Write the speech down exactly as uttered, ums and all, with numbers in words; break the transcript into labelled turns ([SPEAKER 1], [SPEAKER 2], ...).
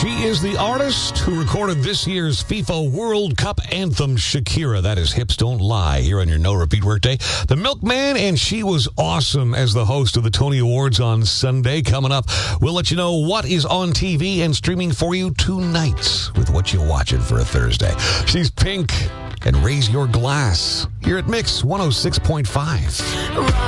[SPEAKER 1] She is the artist who recorded this year's FIFA World Cup anthem, Shakira. That is Hips Don't Lie, here on your No Repeat Workday. The Milkman, and she was awesome as the host of the Tony Awards on Sunday. Coming up, we'll let you know what is on T V and streaming for you tonight with What You Watching for a Thursday. She's Pink and Raise Your Glass here at Mix one oh six point five.